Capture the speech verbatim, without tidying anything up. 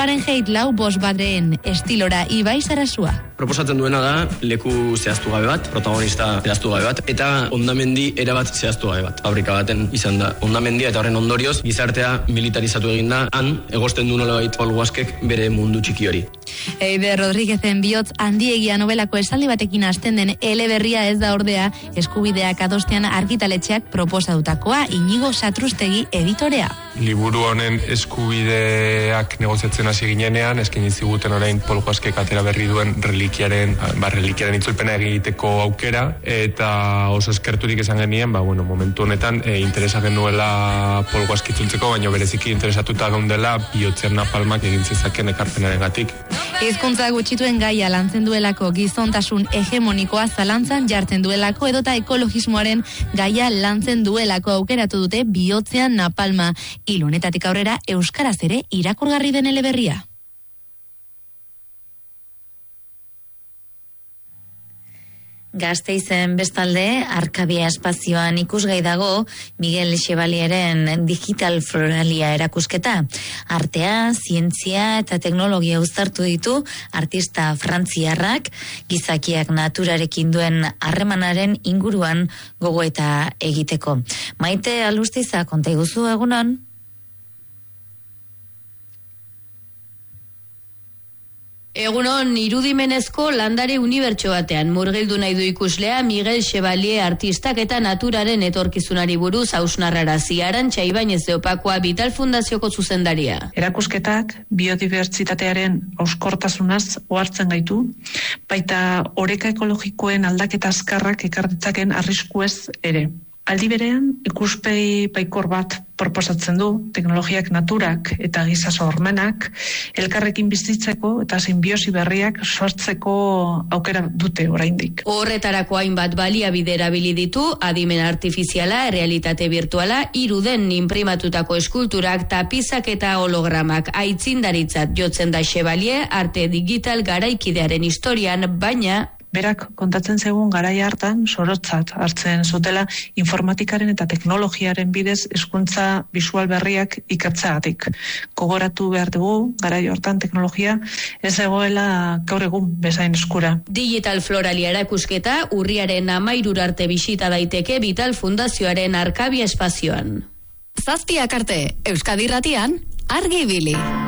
Fahrenheit lau bost badren estilora Ibai Sarasua. Proposatzen duena da leku zehaztu gabe bat, protagonista zehaztu gabe bat, eta hondamendi erabat zehaztu gabe bat. Fabrika baten izan da hondamendia, eta horren ondorioz gizartea militarizatu egin da, han egosten du nolabait Paul Waskek bere mundu txiki hori. Eider Rodríguezen bihotz handiegia novelako esaldi batekin hasten den eleberria ez da ordea, eskubideak adostean argitaletxeak proposatutakoa, Inigo Satrustegi editorea. Liburu honen eskubideak negoziatzen hasi ginenean, eskaini ziguten orain Paul Waskek atera berri duen relikiaren, ba, relikiaren itzulpena egiteko aukera, eta oso eskerturik esan genien, ba, bueno, momentu honetan e, interesa genuela Paul Wask itzultzeko, baina bereziki interesatuta gaundela bihotzean napalmak egin zezaken ekarpenaren gatik. Hizkuntza gutxituen gaia lantzen duelako, gizontasun hegemonikoa zalantzan jartzen duelako, edota ekologismoaren gaia lantzen duelako aukeratu dute bihotzean napalma. Hil honetatik aurrera euskaraz ere irakurgarri den eleberria. Gasteizen bestalde, Arkabia espazioan ikusgai dago Miguel Chevalieren Digital Floralia erakusketa. Artea, zientzia eta teknologia uztartu ditu artista frantziarrak, gizakiak naturarekin duen harremanaren inguruan gogoeta egiteko. Maite Alustiza, konta iguzu egunon? Egunon, irudimenezko landare unibertso batean murgildu nahi du ikuslea Miguel Chevalier artistak eta naturaren etorkizunari buruz hausnarrarazi. Arantxa Ibañez de Opakoa Vital Fundazioko zuzendaria. Erakusketak biodibertsitatearen hauskortasunaz ohartzen gaitu, baita oreka ekologikoen aldaketa azkarrak ekar ditzaken arriskuez ere. Aldi berean, ikuspegi baikor bat proposatzen du, teknologiak naturak eta giza sormenak elkarrekin bizitzeko eta sinbiosi berriak sortzeko aukera dute oraindik. Horretarako hainbat baliabide erabili ditu, adimen artifiziala, errealitate virtuala, iruden inprimatutako eskulturak, tapizak eta hologramak. Aitzindaritzat jotzen da Chevalier arte digital garaikidearen historian, baina berak kontatzen zegun garai hartan sorotzat hartzen zutela informatikaren eta teknologiaren bidez hezkuntza bisual berriak ikertzeagatik. Gogoratu behar dugu garai hortan teknologia ez egoela gaur egun bezain eskura. Digital Floralia erakusketa urriaren hamairura arte bisita daiteke Vital Fundazioaren Arkabia espazioan. Zazpiak arte, Euskadi Irratian, argi ibili.